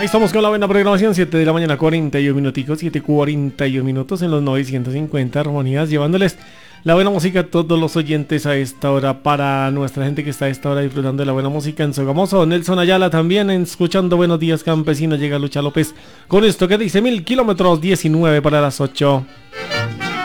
Ahí estamos con la buena programación, 7 de la mañana, 41 minuticos, 7:41 minutos en los 950 armonías, llevándoles la buena música a todos los oyentes a esta hora, para nuestra gente que está a esta hora disfrutando de la buena música en Sogamoso. Nelson Ayala también escuchando Buenos Días Campesinos. Llega Lucha López con esto que dice 1000 kilómetros, 19 para las 8.